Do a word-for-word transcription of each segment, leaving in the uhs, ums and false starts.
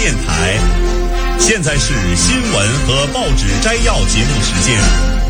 电台。现在是新闻和报纸摘要节目时间。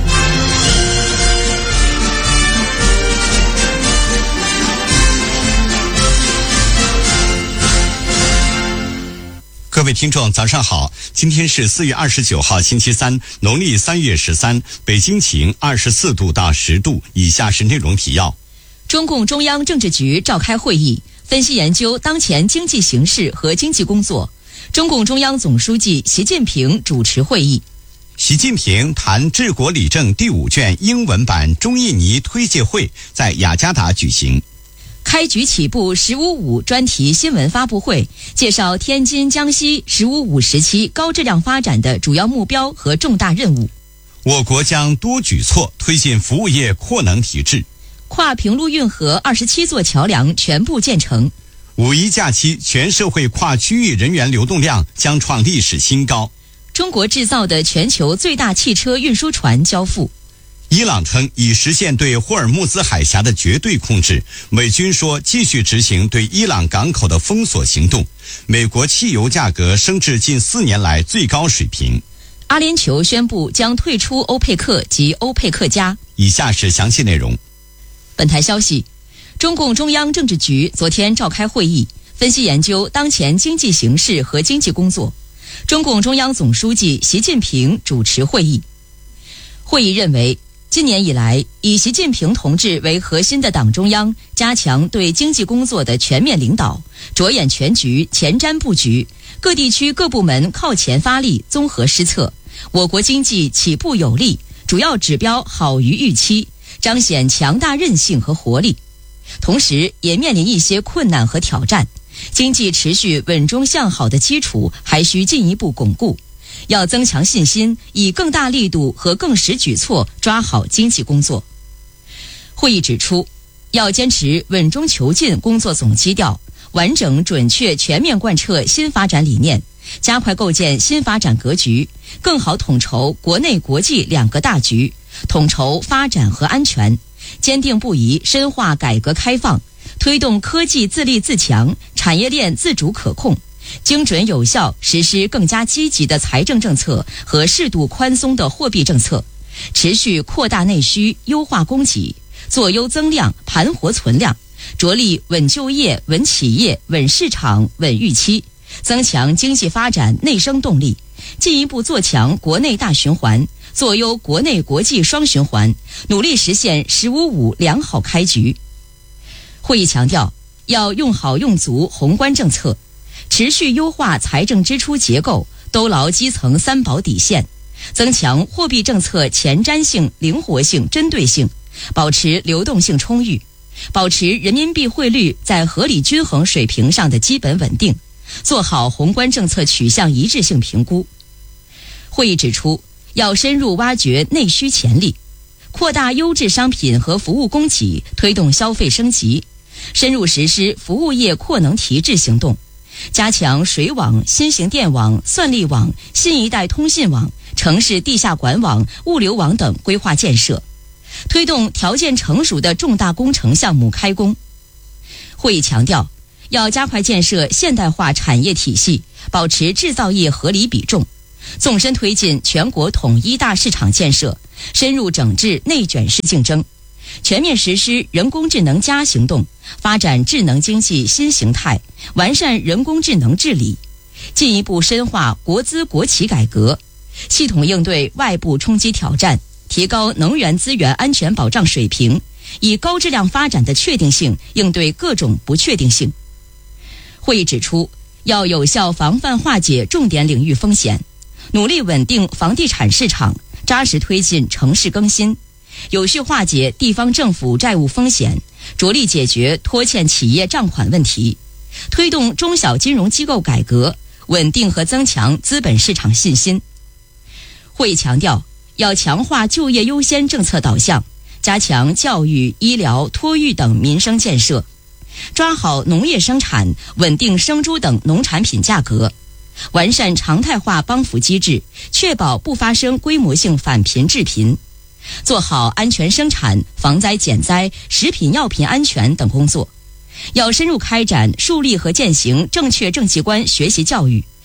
各位听众早上好，今天是四月二十九号星期三，农历三月十三，北京晴二十四度到十度。以下是内容提要。 中共中央政治局召开会议，分析研究当前经济形势和经济工作。中共中央总书记习近平主持会议。 习近平谈治国理政第五卷英文版中印尼推介会在雅加达举行。 开局起步十五五专题新闻发布会，介绍天津、江西十五五时期高质量发展的主要目标和重大任务。 我国将多举措推进服务业扩能提质。 跨平陆运河二十七座桥梁全部建成。 五一假期全社会跨区域人员流动量将创历史新高。 中国制造的全球最大汽车运输船交付。 伊朗称已实现对霍尔木兹海峡的绝对控制，美军说继续执行对伊朗港口的封锁行动。美国汽油价格升至近四年来最高水平。 阿联酋宣布将退出欧佩克及欧佩克加。 以下是详细内容。 本台消息，中共中央政治局昨天召开会议，分析研究当前经济形势和经济工作。中共中央总书记习近平主持会议。会议认为，今年以来，以习近平同志为核心的党中央加强对经济工作的全面领导，着眼全局、前瞻布局，各地区各部门靠前发力，综合施策，我国经济起步有力，主要指标好于预期，彰显强大韧性和活力。同时也面临一些困难和挑战，经济持续稳中向好的基础还需进一步巩固，要增强信心，以更大力度和更实举措抓好经济工作。会议指出，要坚持稳中求进工作总基调，完整准确全面贯彻新发展理念，加快构建新发展格局，更好统筹国内国际两个大局，统筹发展和安全，坚定不移深化改革开放，推动科技自立自强，产业链自主可控，精准有效实施更加积极的财政政策和适度宽松的货币政策，持续扩大内需，优化供给，做优增量，盘活存量，着力稳就业、稳企业、稳市场、稳预期，增强经济发展内生动力，进一步做强国内大循环，做优国内国际双循环，努力实现十五五良好开局。会议强调，要用好用足宏观政策，持续优化财政支出结构，兜牢基层三保底线，增强货币政策前瞻性、灵活性、针对性，保持流动性充裕，保持人民币汇率在合理均衡水平上的基本稳定，做好宏观政策取向一致性评估。会议指出，要深入挖掘内需潜力，扩大优质商品和服务供给，推动消费升级，深入实施服务业扩能提质行动，加强水网、新型电网、算力网、新一代通信网、城市地下管网、物流网等规划建设，推动条件成熟的重大工程项目开工。会议强调，要加快建设现代化产业体系，保持制造业合理比重，纵深推进全国统一大市场建设，深入整治内卷式竞争，全面实施人工智能加行动，发展智能经济新形态，完善人工智能治理，进一步深化国资国企改革，系统应对外部冲击挑战，提高能源资源安全保障水平，以高质量发展的确定性应对各种不确定性。会议指出，要有效防范化解重点领域风险，努力稳定房地产市场，扎实推进城市更新，有序化解地方政府债务风险，着力解决拖欠企业账款问题，推动中小金融机构改革，稳定和增强资本市场信心。会议强调，要强化就业优先政策导向，加强教育、医疗、托育等民生建设，抓好农业生产，稳定生猪等农产品价格，完善常态化帮扶机制，确保不发生规模性返贫致贫，做好安全生产、防灾减灾、食品药品安全等工作。要深入开展树立和践行正确政绩观学习教育，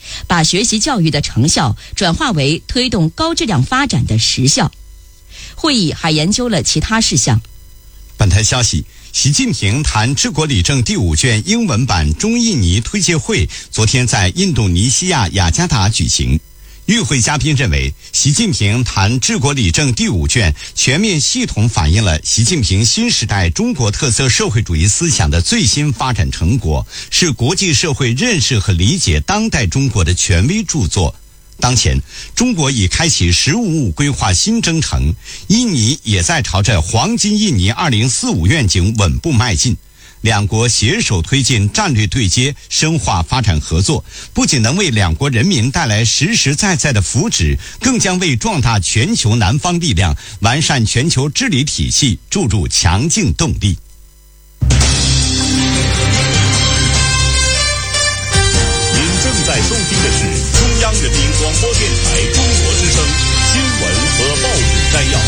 把学习教育的成效转化为推动高质量发展的实效。会议还研究了其他事项。 本台消息，习近平谈治国理政第五卷英文版中印尼推介会昨天在印度尼西亚雅加达举行。与会嘉宾认为，习近平谈治国理政第五卷全面系统反映了习近平新时代中国特色社会主义思想的最新发展成果，是国际社会认识和理解当代中国的权威著作。当前，中国已开启“十五五”规划新征程，印尼也在朝着黄金印尼二零四五愿景稳步迈进。两国携手推进战略对接，深化发展合作，不仅能为两国人民带来实实在在的福祉，更将为壮大全球南方力量、完善全球治理体系注入强劲动力。 您正在收听的是中央人民广播电台中国之声新闻和报纸摘要。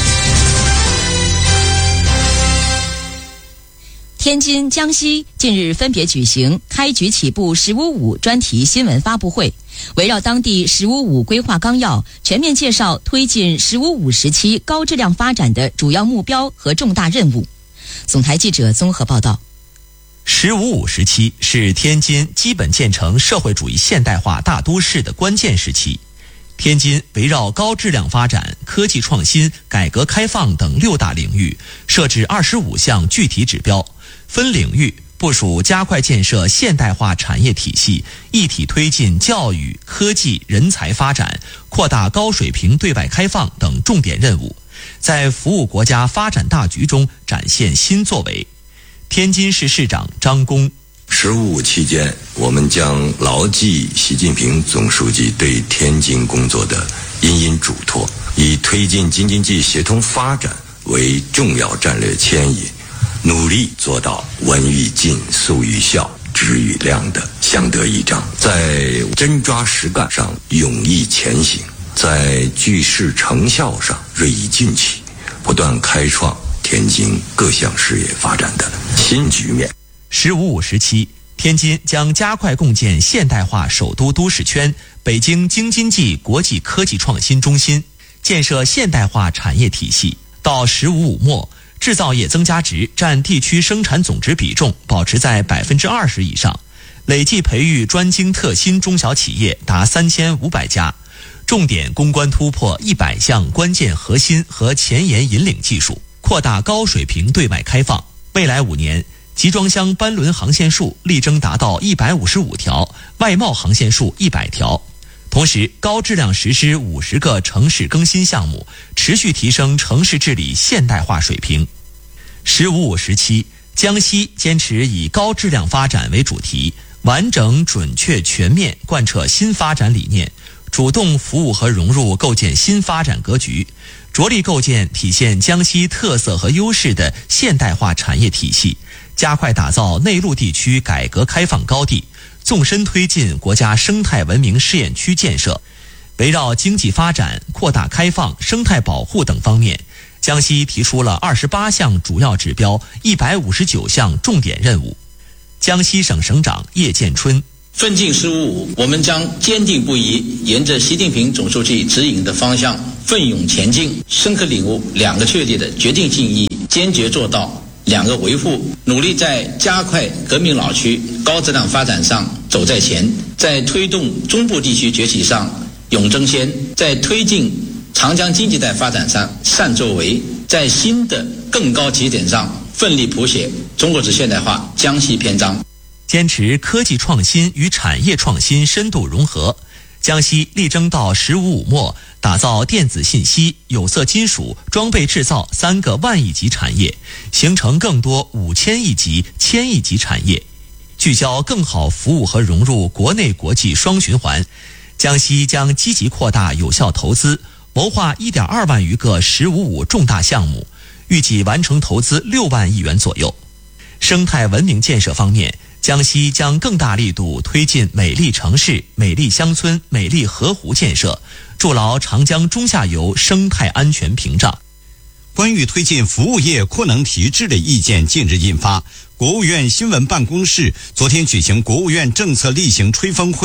天津、江西近日分别举行开局起步“十五五”专题新闻发布会，围绕当地“十五五”规划纲要，全面介绍推进“十五五”时期高质量发展的主要目标和重大任务。总台记者综合报道。 十五五时期是天津基本建成社会主义现代化大都市的关键时期。天津围绕高质量发展、科技创新、改革开放等六大领域，设置二十五项具体指标，分领域部署加快建设现代化产业体系，一体推进教育、科技、人才发展，扩大高水平对外开放等重点任务，在服务国家发展大局中展现新作为。天津市市长张工， 十五五期间，我们将牢记习近平总书记对天津工作的殷殷嘱托，以推进京津冀协同发展为重要战略牵引，努力做到文于进、述于效、质于量的相得益彰，在真抓实干上勇毅前行，在举事成效上锐意进取，不断开创天津各项事业发展的新局面。 十五五时期，天津将加快共建现代化首都都市圈、北京京津冀国际科技创新中心，建设现代化产业体系。到十五五末，制造业增加值占地区生产总值比重保持在百分之二十以上，累计培育专精特新中小企业达三千五百家，重点攻关突破一百项关键核心和前沿引领技术，扩大高水平对外开放。未来五年，集装箱班轮航线数力争达到一百五十五条，外贸航线数一百条。同时，高质量实施五十个城市更新项目，持续提升城市治理现代化水平。十五五时期，江西坚持以高质量发展为主题，完整、准确、全面贯彻新发展理念，主动服务和融入构建新发展格局，着力构建体现江西特色和优势的现代化产业体系，加快打造内陆地区改革开放高地，纵深推进国家生态文明试验区建设。围绕经济发展、扩大开放、生态保护等方面，江西提出了二十八项主要指标、一百五十九项重点任务。江西省省长叶建春， 奋进十五五，我们将坚定不移沿着习近平总书记指引的方向奋勇前进，深刻领悟两个确立的决定性意义，坚决做到两个维护，努力在加快革命老区高质量发展上走在前，在推动中部地区崛起上勇争先，在推进长江经济带发展上善作为，在新的更高起点上奋力谱写中国式现代化江西篇章。 坚持科技创新与产业创新深度融合，江西力争到十五五末打造电子信息、有色金属、装备制造三个万亿级产业，形成更多五千亿级、千亿级产业，聚焦更好服务和融入国内国际双循环。江西将积极扩大有效投资，谋划一点二万余个十五五重大项目，预计完成投资六万亿元左右。生态文明建设方面，江西将更大力度推进美丽城市、美丽乡村、美丽河湖建设，筑牢长江中下游生态安全屏障。 关于推进服务业扩能提质的意见近日印发，国务院新闻办公室昨天举行国务院政策例行吹风会，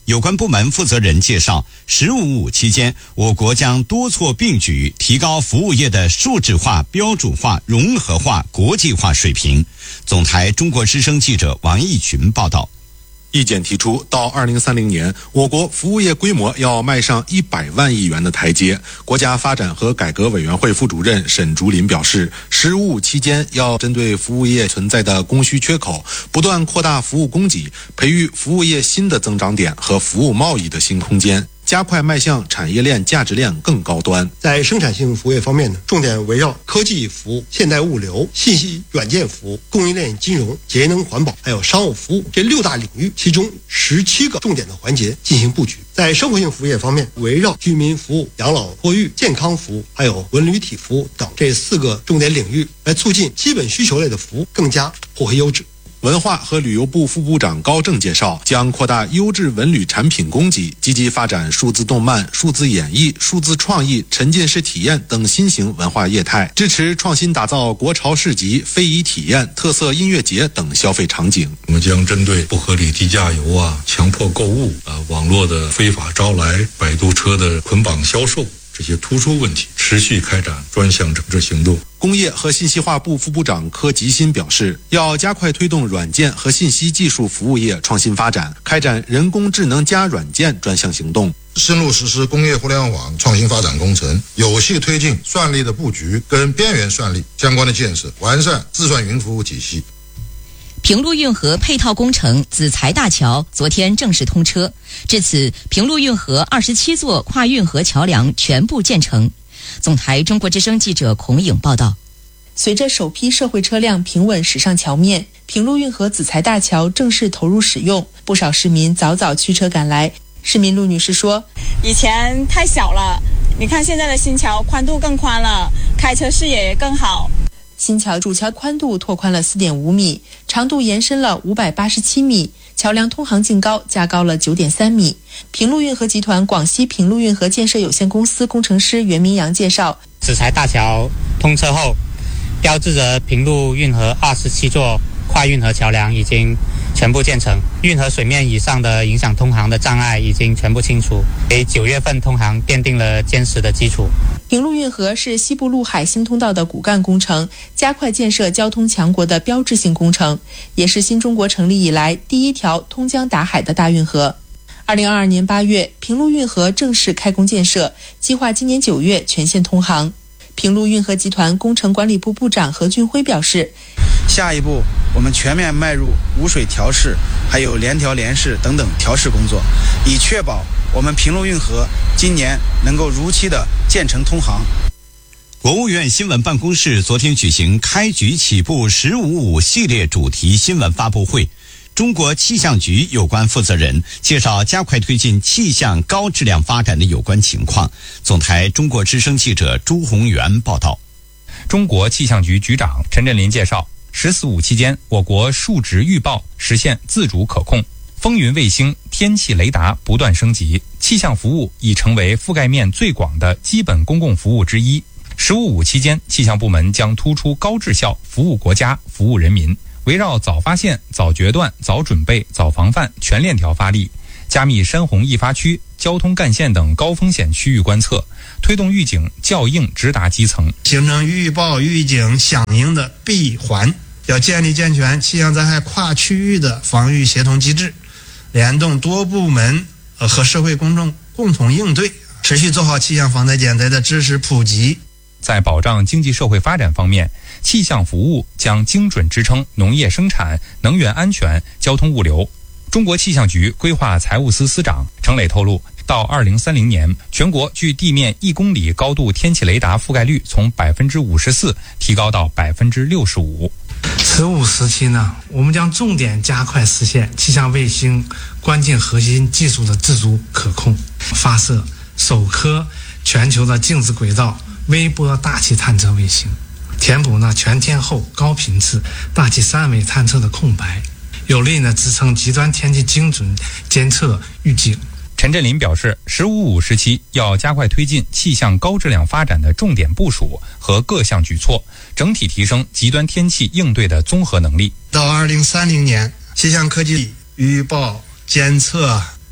有关部门负责人介绍，十五五期间，我国将多措并举，提高服务业的数字化、标准化、融合化、国际化水平。总台中国之声记者王义群报道。 意见提出，到二零三零年，我国服务业规模要迈上一百万亿元的台阶。国家发展和改革委员会副主任沈竹林表示，十五五期间要针对服务业存在的供需缺口，不断扩大服务供给，培育服务业新的增长点和服务贸易的新空间，加快迈向产业链价值链更高端。 在生产性服务业方面呢，重点围绕科技服务、现代物流、信息软件服务、供应链金融、节能环保，还有商务服务这六大领域，其中十七个重点的环节进行布局。在生活性服务业方面，围绕居民服务、养老托育、健康服务，还有文旅体服务等这四个重点领域，来促进基本需求类的服务更加获惠优质。 文化和旅游部副部长高正介绍，将扩大优质文旅产品供给，积极发展数字动漫、数字演绎、数字创意、沉浸式体验等新型文化业态，支持创新打造国潮市集、非遗体验、特色音乐节等消费场景。 我们将针对不合理低价游啊、强迫购物啊、网络的非法招来、摆渡车的捆绑销售这些突出问题，持续开展专项整治行动。 工业和信息化部副部长柯吉新表示，要加快推动软件和信息技术服务业创新发展，开展人工智能加软件专项行动， 深入实施工业互联网创新发展工程，有序推进算力的布局跟边缘算力相关的建设，完善自算云服务体系。 平陆运河配套工程子材大桥昨天正式通车，至此平陆运河二十七座跨运河桥梁全部建成。总台中国之声记者孔颖报道。 随着首批社会车辆平稳驶上桥面，平陆运河子材大桥正式投入使用，不少市民早早驱车赶来。市民陆女士说， 以前太小了，你看现在的新桥宽度更宽了，开车视野也更好。 新桥主桥宽度拓宽了 四点五米，长度延伸了五百八十七米，桥梁通航净高加高了 九点三米。平陆运河集团广西平陆运河建设有限公司工程师袁明阳介绍， 子材大桥通车后，标志着平陆运河二十七座跨运河桥梁已经全部建成，运河水面以上的影响通航的障碍已经全部清除，给九月份通航奠定了坚实的基础。 平陆运河是西部陆海新通道的骨干工程，加快建设交通强国的标志性工程，也是新中国成立以来第一条通江达海的大运河。二零二二年八月，平陆运河正式开工建设，计划今年九月全线通航。平陆运河集团工程管理部部长何俊辉表示， 下一步我们全面迈入无水调试，还有联调联试等等调试工作，以确保我们平陆运河今年能够如期的建成通航。 国务院新闻办公室昨天举行开局起步十五五系列主题新闻发布会，中国气象局有关负责人介绍加快推进气象高质量发展的有关情况。总台中国之声记者朱宏元报道。 中国气象局局长陈振林介绍，十四五期间，我国数值预报实现自主可控，风云卫星、天气雷达不断升级，气象服务已成为覆盖面最广的基本公共服务之一。十五五期间，气象部门将突出高质效，服务国家，服务人民，围绕早发现、早决断、早准备、早防范全链条发力，加密山洪易发区、交通干线等高风险区域观测，推动预警校应直达基层， 形成预报预警响应的闭环。要建立健全气象灾害跨区域的防御协同机制，联动多部门和社会公众共同应对，持续做好气象防灾减灾的知识普及。 在保障经济社会发展方面，气象服务将精准支撑农业生产、能源安全、交通物流。中国气象局规划财务司司长程磊透露，到二零三零年，全国距地面一公里高度天气雷达覆盖率从百分之五十四提高到百分之六十五。 十五时期呢，我们将重点加快实现气象卫星关键核心技术的自主可控，发射首颗全球的静止轨道微波大气探测卫星，填补呢全天候高频次大气三维探测的空白，有力呢支撑极端天气精准监测预警。 陈振林表示，十五五时期要加快推进气象高质量发展的重点部署和各项举措，整体提升极端天气应对的综合能力。 到二零三零年，气象科技预报、监测、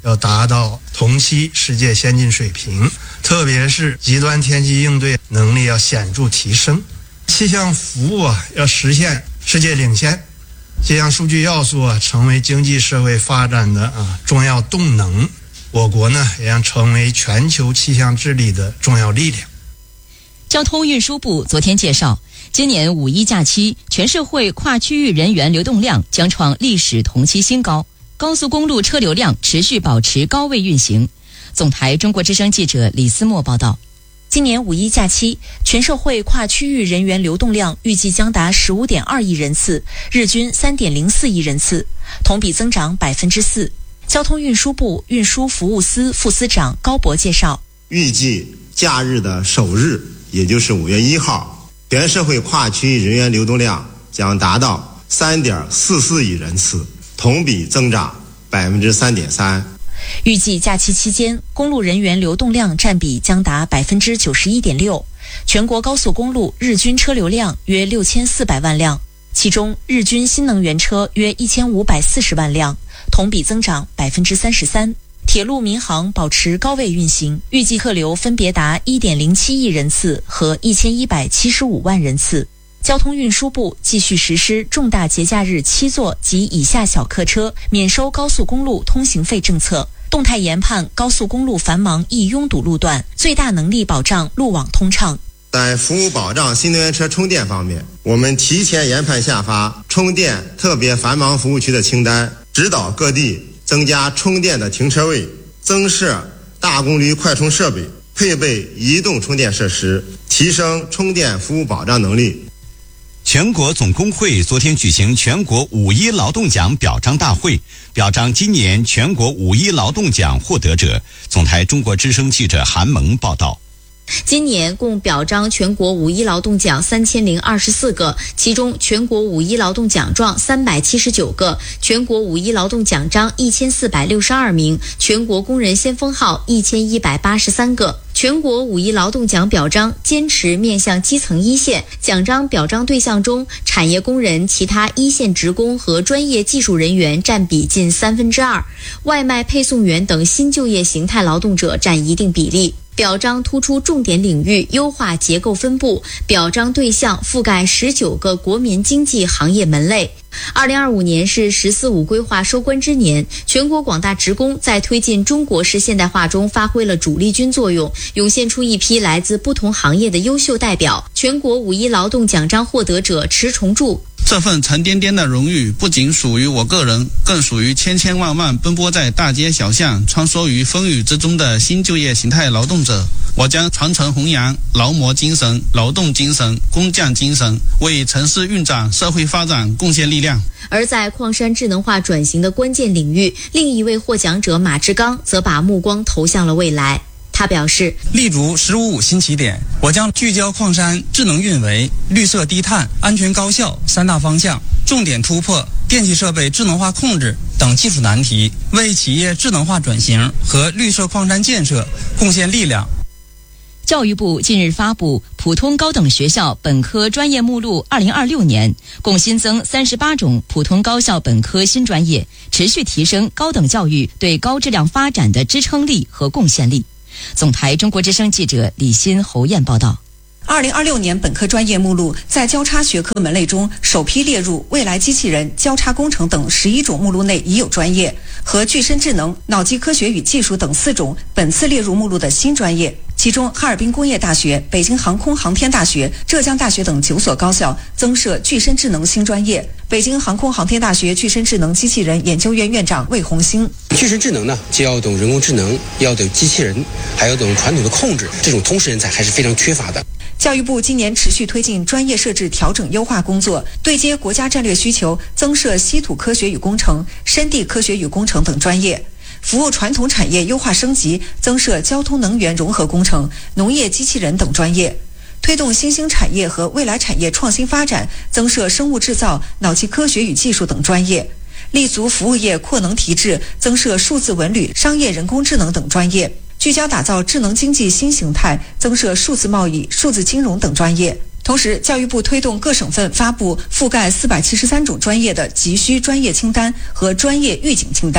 要达到同期世界先进水平，特别是极端天气应对能力要显著提升。气象服务啊，要实现世界领先，这项数据要素啊，成为经济社会发展的啊重要动能。我国呢，也将成为全球气象治理的重要力量。 交通运输部昨天介绍，今年五一假期，全社会跨区域人员流动量将创历史同期新高，高速公路车流量持续保持高位运行。总台中国之声记者李思墨报道。 今年五一假期，全社会跨区域人员流动量预计将达 十五点二亿人次，日均 三点零四亿人次，同比增长 百分之四。交通运输部运输服务司副司长高博介绍， 预计假日的首日，也就是五月一号，全社会跨区域人员流动量将达到 三点四四亿人次，同比增长 百分之三点三。 预计假期期间，公路人员流动量占比将达 百分之九十一点六，全国高速公路日均车流量约六千四百万辆，其中日均新能源车约一千五百四十万辆，同比增长 百分之三十三。铁路民航保持高位运行，预计客流分别达 一点零七亿人次和一千一百七十五万人次。交通运输部继续实施重大节假日七座及以下小客车免收高速公路通行费政策，动态研判高速公路繁忙易拥堵路段，最大能力保障路网通畅。 在服务保障新能源车充电方面，我们提前研判下发充电特别繁忙服务区的清单，指导各地增加充电的停车位，增设大功率快充设备，配备移动充电设施，提升充电服务保障能力。 全国总工会昨天举行全国五一劳动奖表彰大会，表彰今年全国五一劳动奖获得者。总台中国之声记者韩萌报道。 今年共表彰全国五一劳动奖三千零二十四个，其中全国五一劳动奖状三百七十九个，全国五一劳动奖章一千四百六十二名，全国工人先锋号一千一百八十三个。全国五一劳动奖表彰坚持面向基层一线，奖章表彰对象中，产业工人、其他一线职工和专业技术人员占比近三分之二，外卖配送员等新就业形态劳动者占一定比例。表彰突出重点领域，优化结构分布，表彰对象覆盖十九个国民经济行业门类。二零二五年是“十四五”规划收官之年，全国广大职工在推进中国式现代化中发挥了主力军作用，涌现出一批来自不同行业的优秀代表。全国五一劳动奖章获得者池崇柱。 这份沉甸甸的荣誉不仅属于我个人，更属于千千万万奔波在大街小巷、穿梭于风雨之中的新就业形态劳动者。我将传承弘扬劳模精神、劳动精神、工匠精神，为城市运转、社会发展贡献力量。 而在矿山智能化转型的关键领域，另一位获奖者马志刚则把目光投向了未来。他表示， 立足“十五五”新起点，我将聚焦矿山智能运维、绿色低碳、安全高效三大方向，重点突破电气设备智能化控制等技术难题，为企业智能化转型和绿色矿山建设贡献力量。 教育部近日发布普通高等学校本科专业目录二零二六年，共新增三十八种普通高校本科新专业，持续提升高等教育对高质量发展的支撑力和贡献力。总台中国之声记者李欣、侯燕报道。 二零二六年本科专业目录在交叉学科门类中首批列入未来机器人、交叉工程等十一种目录内已有专业和具身智能、脑机科学与技术等四种本次列入目录的新专业。其中，哈尔滨工业大学、北京航空航天大学、浙江大学等九所高校增设具身智能新专业。北京航空航天大学具身智能机器人研究院院长魏红星： 具身智能呢，既要懂人工智能，要懂机器人，还要懂传统的控制，这种通识人才还是非常缺乏的。 教育部今年持续推进专业设置调整优化工作，对接国家战略需求，增设稀土科学与工程、深地科学与工程等专业。服务传统产业优化升级，增设交通能源融合工程、农业机器人等专业；推动新兴产业和未来产业创新发展，增设生物制造、脑机科学与技术等专业；立足服务业扩能提质，增设数字文旅、商业人工智能等专业；聚焦打造智能经济新形态，增设数字贸易、数字金融等专业。同时，教育部推动各省份发布覆盖四百七十三种专业的急需专业清单和专业预警清单。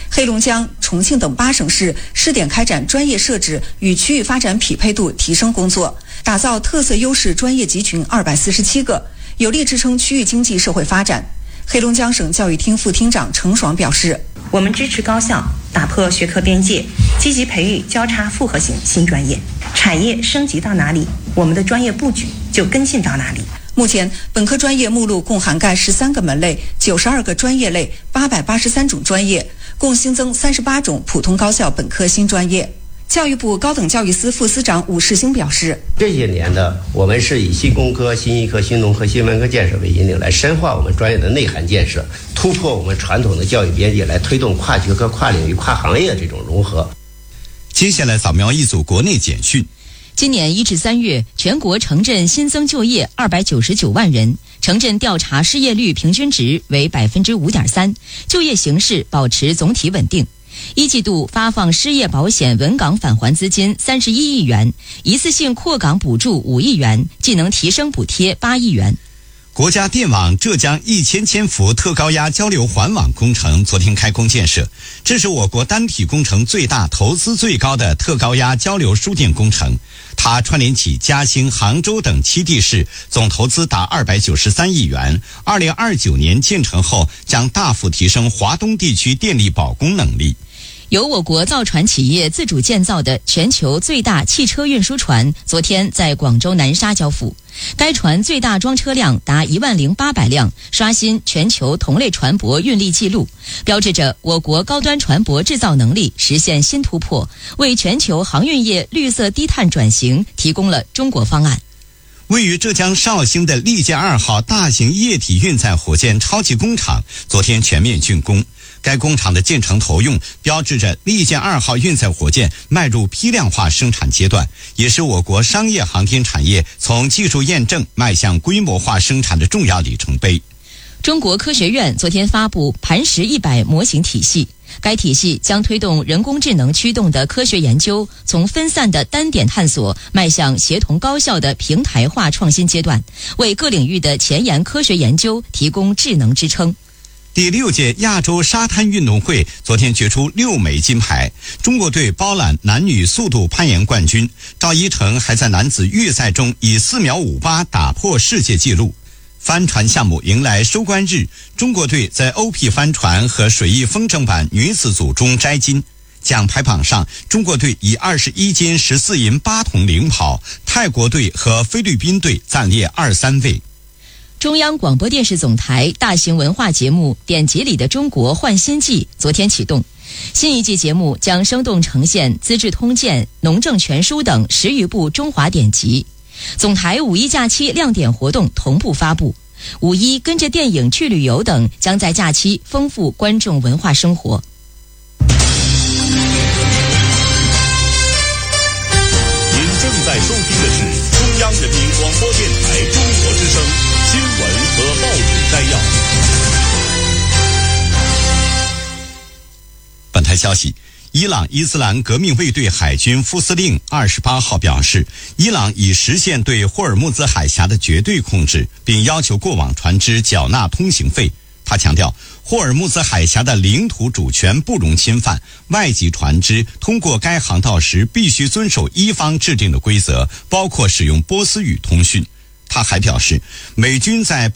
黑龙江、重庆等八省市试点开展专业设置与区域发展匹配度提升工作，打造特色优势专业集群二百四十七个，有力支撑区域经济社会发展。黑龙江省教育厅副厅长程爽表示， 我们支持高校打破学科边界，积极培育交叉复合型新专业，产业升级到哪里，我们的专业布局就跟进到哪里。 目前，本科专业目录共涵盖十三个门类、九十二个专业类、八百八十三种专业，共新增三十八种普通高校本科新专业。教育部高等教育司副司长武世兴表示， 这些年呢，我们是以新工科、新医科、新农科、新文科建设为引领，来深化我们专业的内涵建设，突破我们传统的教育边界，来推动跨学科、跨领域、跨行业这种融合。 接下来扫描一组国内简讯。 今年一至三月，全国城镇新增就业二百九十九万人，城镇调查失业率平均值为百分之五点三，就业形势保持总体稳定。一季度发放失业保险稳岗返还资金三十一亿元，一次性扩岗补助五亿元，技能提升补贴八亿元。 国家电网浙江一千千伏特高压交流环网工程昨天开工建设，这是我国单体工程最大、投资最高的特高压交流输电工程。它串联起嘉兴、杭州等七地市，总投资达二百九十三亿元。二零二九年建成后，将大幅提升华东地区电力保供能力。 由我国造船企业自主建造的全球最大汽车运输船昨天在广州南沙交付，该船最大装车量达一万零八百辆，刷新全球同类船舶运力记录，标志着我国高端船舶制造能力实现新突破，为全球航运业绿色低碳转型提供了中国方案。 位于浙江绍兴的利剑二号大型液体运载火箭超级工厂昨天全面竣工。该工厂的建成投用，标志着利剑二号运载火箭迈入批量化生产阶段，也是我国商业航天产业从技术验证迈向规模化生产的重要里程碑。 中国科学院昨天发布磐石一百模型体系，该体系将推动人工智能驱动的科学研究从分散的单点探索迈向协同高效的平台化创新阶段，为各领域的前沿科学研究提供智能支撑。 第六届亚洲沙滩运动会昨天决出六枚金牌，中国队包揽男女速度攀岩冠军，赵一成还在男子预赛中以四秒五八打破世界纪录。帆船项目迎来收官日，中国队在 O P 帆船和水翼风筝板女子组中摘金。奖牌榜上，中国队以二十一金十四银八铜领跑，泰国队和菲律宾队暂列二三位。 中央广播电视总台大型文化节目《典籍里的中国焕新季》昨天启动，新一季节目将生动呈现《资治通鉴》《农政全书》等十余部中华典籍。总台五一假期亮点活动同步发布，五一跟着电影去旅游等将在假期丰富观众文化生活。 您正在收听的是中央人民广播电台中国之声新闻和报纸摘要。 本台消息，伊朗伊斯兰革命卫队海军副司令二十八号表示，伊朗已实现对霍尔木兹海峡的绝对控制，并要求过往船只缴纳通行费。他强调，霍尔木兹海峡的领土主权不容侵犯，外籍船只通过该航道时必须遵守伊方制定的规则，包括使用波斯语通讯。他还表示，美军在